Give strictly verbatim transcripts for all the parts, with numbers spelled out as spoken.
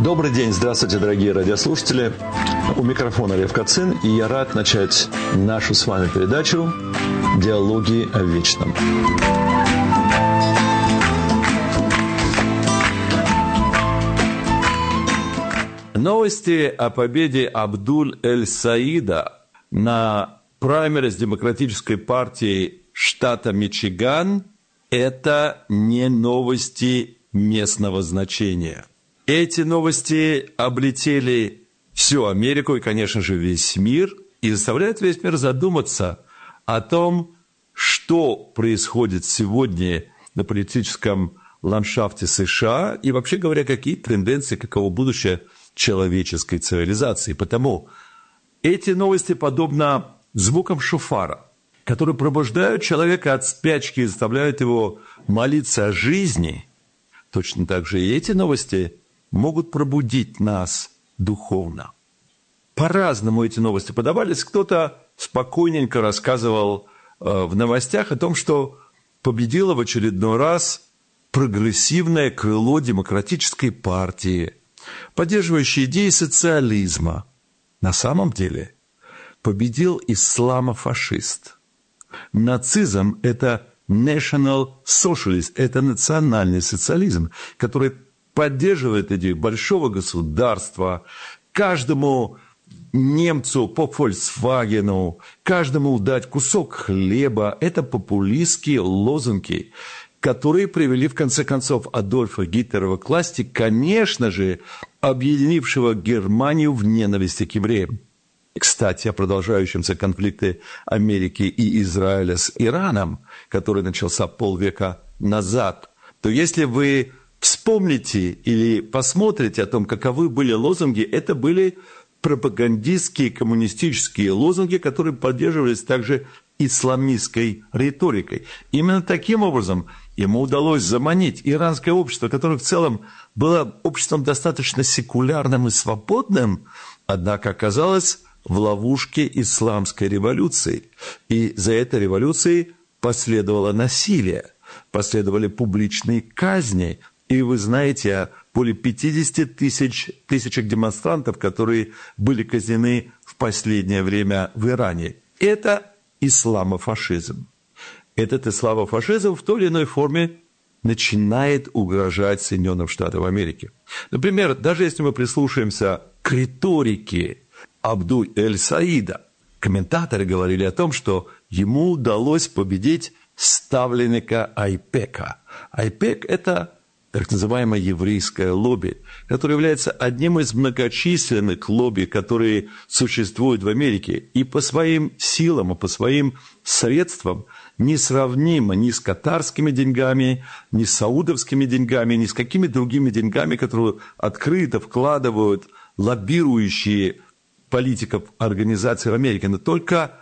Добрый день, здравствуйте, дорогие радиослушатели. У микрофона Лев Кацин, и я рад начать нашу с вами передачу «Диалоги о вечном». Новости о победе Абдуль-эль-Саида на праймериз Демократической партии штата Мичиган – это не новости местного значения. Эти новости облетели всю Америку и, конечно же, весь мир, и заставляют весь мир задуматься о том, что происходит сегодня на политическом ландшафте США и, вообще говоря, какие тенденции, каково будущее человеческой цивилизации. Потому эти новости подобны звукам шофара, которые пробуждают человека от спячки и заставляют его молиться о жизни. Точно так же и эти новости могут пробудить нас духовно. По-разному эти новости подавались. Кто-то спокойненько рассказывал э, в новостях о том, что победило в очередной раз прогрессивное крыло Демократической партии, поддерживающее идеи социализма. На самом деле победил исламофашист. Нацизм – это national socialist, это национальный социализм, который поддерживает идею большого государства, каждому немцу по Volkswagen, каждому дать кусок хлеба. Это популистские лозунги, которые привели, в конце концов, Адольфа Гитлера к власти, конечно же, объединившего Германию в ненависти к евреям. Кстати, о продолжающемся конфликте Америки и Израиля с Ираном, который начался полвека назад, то если вы вспомните или посмотрите о том, каковы были лозунги, это были пропагандистские коммунистические лозунги, которые поддерживались также исламистской риторикой. Именно таким образом ему удалось заманить иранское общество, которое в целом было обществом достаточно секулярным и свободным, однако оказалось в ловушке исламской революции. И за этой революцией последовало насилие, последовали публичные казни. И вы знаете о более пятидесяти тысяч, тысячах демонстрантов, которые были казнены в последнее время в Иране. Это исламофашизм. Этот исламофашизм в той или иной форме начинает угрожать Соединенным Штатам Америки. Например, даже если мы прислушаемся к риторике Абдуль-эль-Саида, комментаторы говорили о том, что ему удалось победить ставленника Айпека. Айпек – это так называемое еврейское лобби, которое является одним из многочисленных лобби, которые существуют в Америке, и по своим силам, и по своим средствам несравнимо ни с катарскими деньгами, ни с саудовскими деньгами, ни с какими другими деньгами, которые открыто вкладывают лоббирующие политиков организаций в Америке. Но только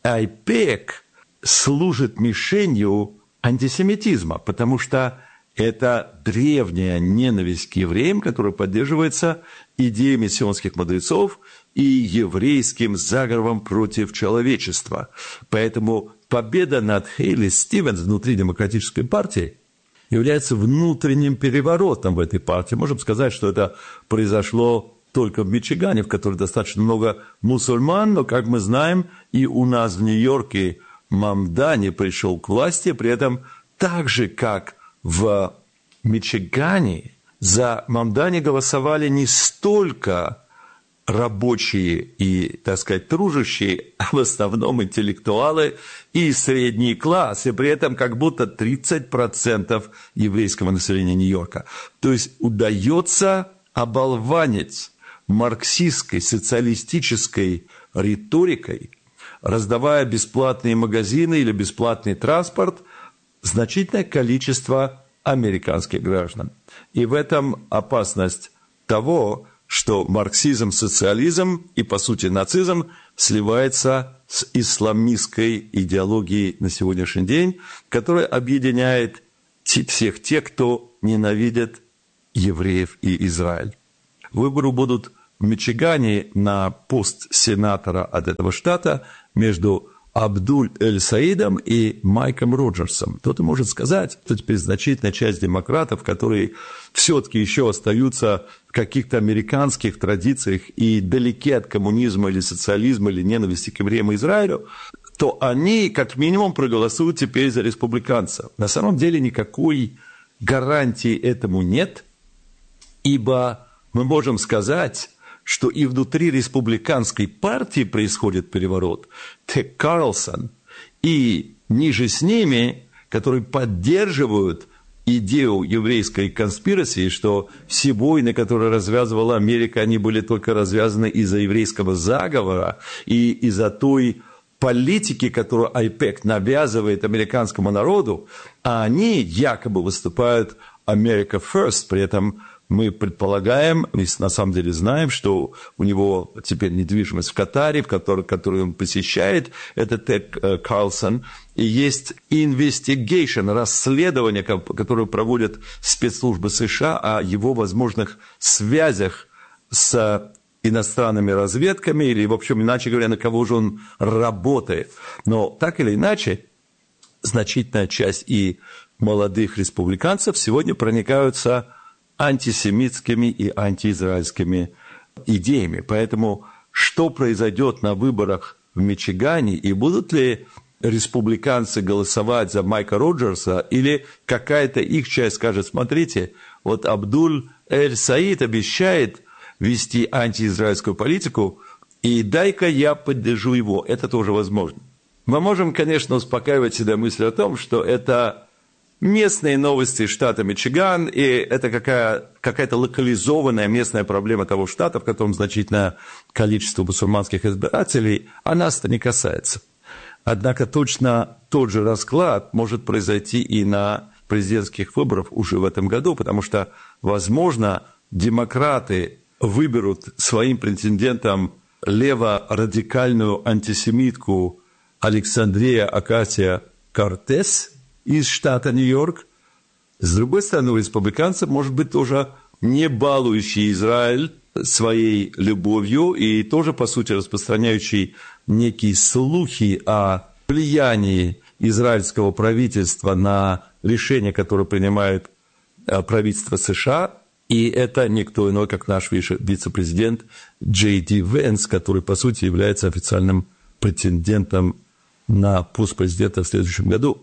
Айпек служит мишенью антисемитизма, потому что это древняя ненависть к евреям, которая поддерживается идеями сионских мудрецов и еврейским заговором против человечества. Поэтому победа над Хейли Стивенс внутри Демократической партии является внутренним переворотом в этой партии. Можем сказать, что это произошло только в Мичигане, в котором достаточно много мусульман, но, как мы знаем, и у нас в Нью-Йорке Мамдани пришел к власти, при этом так же, как в Мичигане, за Мамдани голосовали не столько рабочие и, так сказать, тружащие, а в основном интеллектуалы и средний класс, и при этом как будто тридцать процентов еврейского населения Нью-Йорка. То есть удается оболванить марксистской, социалистической риторикой, раздавая бесплатные магазины или бесплатный транспорт, значительное количество американских граждан. И в этом опасность того, что марксизм, социализм и, по сути, нацизм сливается с исламистской идеологией на сегодняшний день, которая объединяет всех тех, кто ненавидит евреев и Израиль. Выборы будут в Мичигане на пост сенатора от этого штата между Абдуль-эль-Саидом и Майком Роджерсом. Кто-то может сказать, что теперь значительная часть демократов, которые все-таки еще остаются в каких-то американских традициях и далеки от коммунизма или социализма или ненависти к евреям и Израилю, то они как минимум проголосуют теперь за республиканца. На самом деле никакой гарантии этому нет, ибо мы можем сказать, что и внутри республиканской партии происходит переворот. Тек Карлсон и ниже с ними, которые поддерживают идею еврейской конспирации, что все войны, которые развязывала Америка, они были только развязаны из-за еврейского заговора и из-за той политики, которую АЙПЭК навязывает американскому народу, а они якобы выступают America First, при этом мы предполагаем, и на самом деле знаем, что у него теперь недвижимость в Катаре, в которой, которую он посещает, это Тек Карлсон, и есть investigation, расследование, которое проводят спецслужбы США о его возможных связях с иностранными разведками, или, в общем, иначе говоря, на кого же он работает. Но так или иначе, значительная часть и молодых республиканцев сегодня проникаются антисемитскими и антиизраильскими идеями. Поэтому что произойдет на выборах в Мичигане, и будут ли республиканцы голосовать за Майка Роджерса, или какая-то их часть скажет, смотрите, вот Абдуль-эль-Саид обещает вести антиизраильскую политику, и дай-ка я поддержу его. Это тоже возможно. Мы можем, конечно, успокаивать себя мыслью о том, что это местные новости штата Мичиган, и это какая, какая-то локализованная местная проблема того штата, в котором значительное количество мусульманских избирателей, а нас-то не касается. Однако точно тот же расклад может произойти и на президентских выборах уже в этом году, потому что, возможно, демократы выберут своим претендентом леворадикальную антисемитку Александрия Окасия-Кортес из штата Нью-Йорк. С другой стороны, у республиканцев может быть тоже не балующий Израиль своей любовью и тоже, по сути, распространяющий некие слухи о влиянии израильского правительства на решения, которые принимает правительство США. И это никто иной, как наш вице-президент Джей Ди Венс, который, по сути, является официальным претендентом на пост президента в следующем году.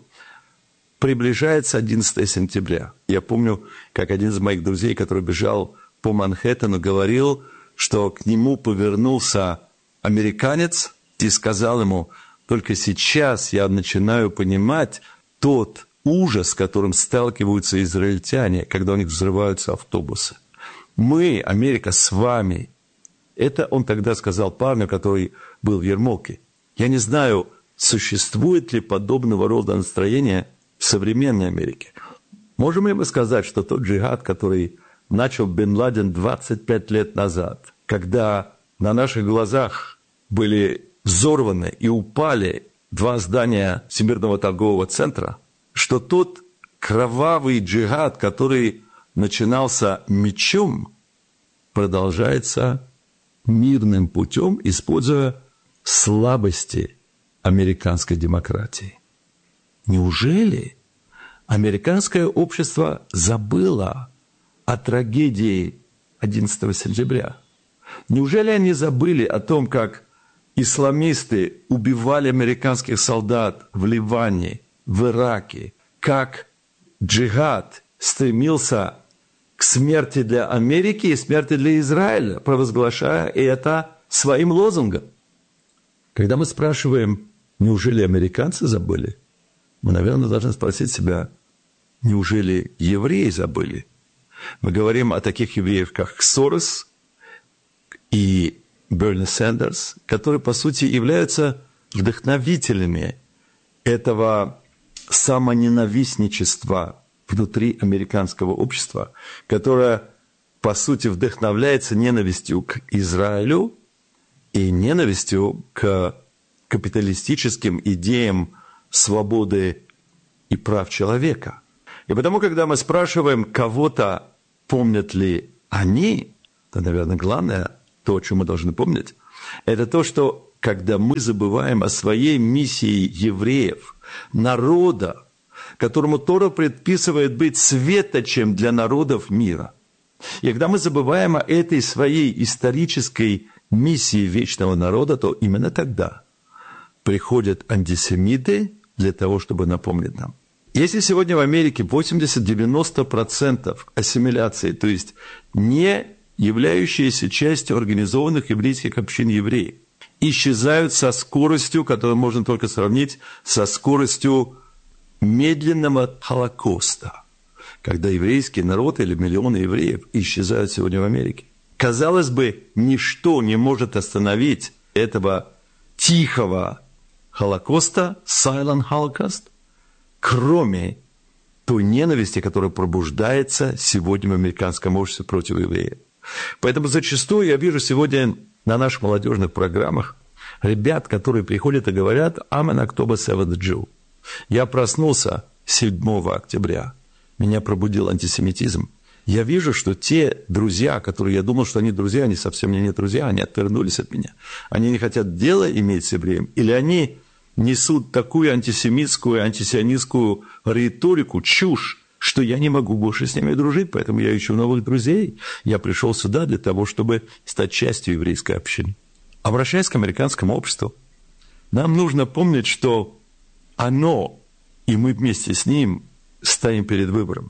Приближается одиннадцатое сентября. Я помню, как один из моих друзей, который бежал по Манхэттену, говорил, что к нему повернулся американец и сказал ему, только сейчас я начинаю понимать тот ужас, с которым сталкиваются израильтяне, когда у них взрываются автобусы. Мы, Америка, с вами. Это он тогда сказал парню, который был в Ярмолке. Я не знаю, существует ли подобного рода настроение в современной Америке. Можем ли мы сказать, что тот джихад, который начал Бен Ладен двадцать пять лет назад, когда на наших глазах были взорваны и упали два здания Всемирного торгового центра, что тот кровавый джихад, который начинался мечом, продолжается мирным путем, используя слабости американской демократии. Неужели американское общество забыло о трагедии одиннадцатого сентября? Неужели они забыли о том, как исламисты убивали американских солдат в Ливане, в Ираке, как джихад стремился к смерти для Америки и смерти для Израиля, провозглашая это своим лозунгом? Когда мы спрашиваем, неужели американцы забыли, мы, наверное, должны спросить себя, неужели евреи забыли? Мы говорим о таких евреях, как Сорос и Берни Сандерс, которые, по сути, являются вдохновителями этого самоненавистничества внутри американского общества, которое, по сути, вдохновляется ненавистью к Израилю и ненавистью к капиталистическим идеям свободы и прав человека. И потому, когда мы спрашиваем кого-то, помнят ли они, то, наверное, главное, то, о чем мы должны помнить, это то, что когда мы забываем о своей миссии евреев, народа, которому Тора предписывает быть светочем для народов мира. И когда мы забываем о этой своей исторической миссии вечного народа, то именно тогда приходят антисемиты для того, чтобы напомнить нам. Если сегодня в Америке восемьдесят-девяносто процентов ассимиляции, то есть не являющиеся частью организованных еврейских общин евреев, исчезают со скоростью, которую можно только сравнить со скоростью медленного Холокоста, когда еврейский народ или миллионы евреев исчезают сегодня в Америке. Казалось бы, ничто не может остановить этого тихого Холокоста, silent Holocaust, кроме той ненависти, которая пробуждается сегодня в американском обществе против евреев. Поэтому зачастую я вижу сегодня на наших молодежных программах ребят, которые приходят и говорят «I'm an October seventh Jew». Я проснулся седьмого октября, меня пробудил антисемитизм. Я вижу, что те друзья, которые я думал, что они друзья, они совсем не друзья, они отвернулись от меня. Они не хотят дела иметь с евреем, или они несут такую антисемитскую, антисионистскую риторику, чушь, что я не могу больше с ними дружить, поэтому я ищу новых друзей. Я пришел сюда для того, чтобы стать частью еврейской общины. Обращаясь к американскому обществу, нам нужно помнить, что оно, и мы вместе с ним, стоим перед выбором.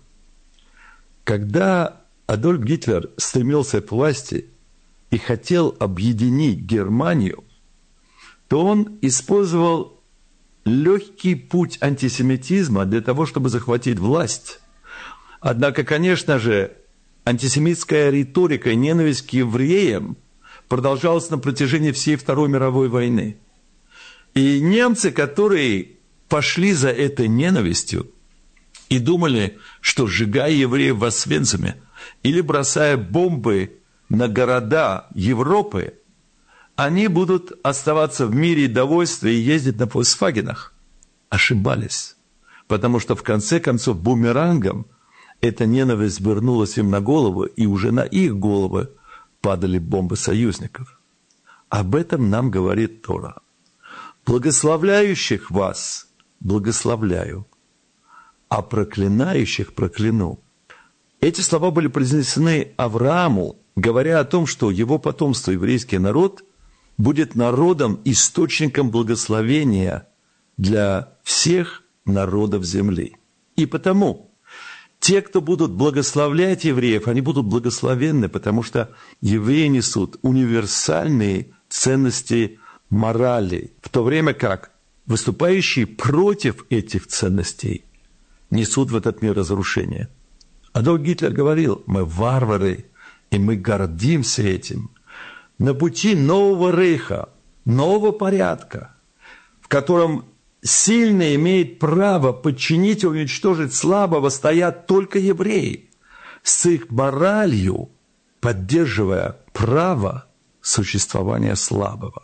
Когда Адольф Гитлер стремился к власти и хотел объединить Германию, то он использовал легкий путь антисемитизма для того, чтобы захватить власть. Однако, конечно же, антисемитская риторика и ненависть к евреям продолжалась на протяжении всей Второй мировой войны. И немцы, которые пошли за этой ненавистью и думали, что сжигая евреев в Освенциме или бросая бомбы на города Европы, они будут оставаться в мире и довольстве и ездить на фольксвагенах. Ошибались, потому что в конце концов бумерангом эта ненависть вернулась им на голову, и уже на их головы падали бомбы союзников. Об этом нам говорит Тора. Благословляющих вас благословляю, а проклинающих прокляну. Эти слова были произнесены Аврааму, говоря о том, что его потомство, еврейский народ, будет народом, источником благословения для всех народов земли. И потому те, кто будут благословлять евреев, они будут благословенны, потому что евреи несут универсальные ценности морали, в то время как выступающие против этих ценностей несут в этот мир разрушение. Адольф Гитлер говорил: мы варвары, и мы гордимся этим. На пути нового рейха, нового порядка, в котором сильный имеет право подчинить и уничтожить слабого, стоят только евреи, с их моралью поддерживая право существования слабого.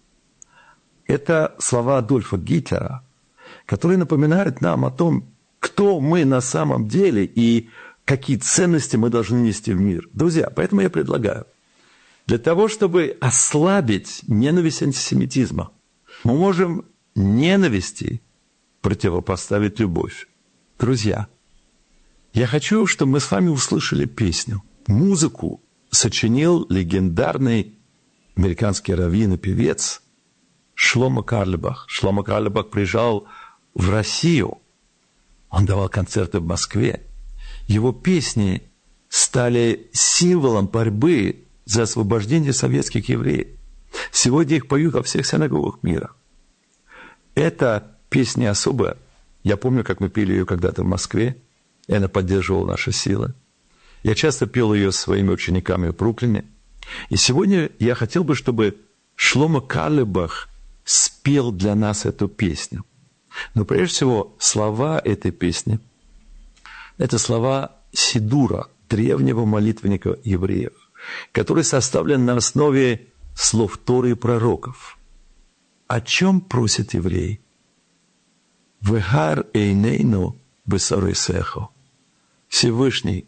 Это слова Адольфа Гитлера, которые напоминают нам о том, кто мы на самом деле и какие ценности мы должны нести в мир. Друзья, поэтому я предлагаю, для того, чтобы ослабить ненависть антисемитизма, мы можем ненависти противопоставить любовь. Друзья, я хочу, чтобы мы с вами услышали песню. Музыку сочинил легендарный американский раввин и певец Шломо Карлебах. Шломо Карлебах приезжал в Россию. Он давал концерты в Москве. Его песни стали символом борьбы за освобождение советских евреев. Сегодня их поют во всех синагогах мира. Эта песня особая. Я помню, как мы пели ее когда-то в Москве, и она поддерживала наши силы. Я часто пел ее своими учениками в Бруклине. И сегодня я хотел бы, чтобы Шломо Карлебах спел для нас эту песню. Но прежде всего, слова этой песни – это слова Сидура, древнего молитвенника евреев, который составлен на основе слов Торы и пророков. О чем просят евреи? «Вехар эйнейну бесаресехо». Всевышний,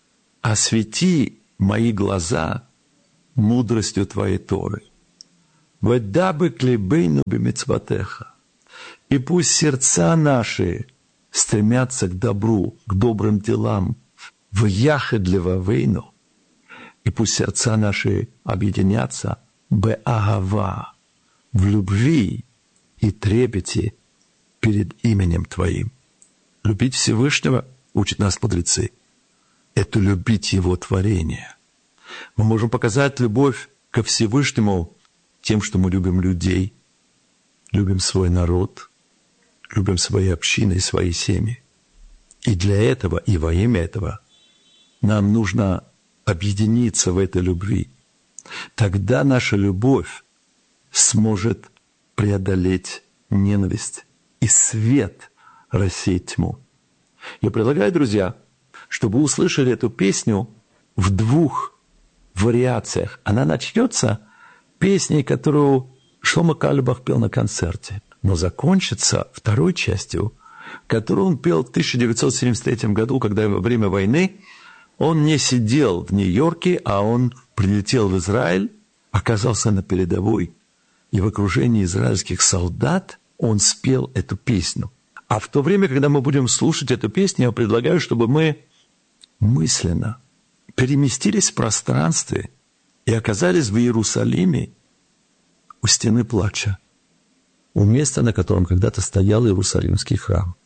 освети мои глаза мудростью Твоей Торы. «Вэдабэк либейну бимицватеха». И пусть сердца наши стремятся к добру, к добрым делам, в яхед левавейну, и пусть сердца наши объединятся беагава, в любви и трепете перед именем Твоим. Любить Всевышнего, учат нас мудрецы, это любить Его творение. Мы можем показать любовь ко Всевышнему тем, что мы любим людей, любим свой народ, любим свои общины и свои семьи. И для этого, и во имя этого нам нужно объединиться в этой любви. Тогда наша любовь сможет преодолеть ненависть, и свет рассеять тьму. Я предлагаю, друзья, чтобы вы услышали эту песню в двух вариациях. Она начнется песней, которую Шломо Карлебах пел на концерте, но закончится второй частью, которую он пел в тысяча девятьсот семьдесят третьем году, когда во время войны он не сидел в Нью-Йорке, а он прилетел в Израиль, оказался на передовой, и в окружении израильских солдат он спел эту песню. А в то время, когда мы будем слушать эту песню, я предлагаю, чтобы мы мысленно переместились в пространстве и оказались в Иерусалиме у стены плача, у места, на котором когда-то стоял Иерусалимский храм.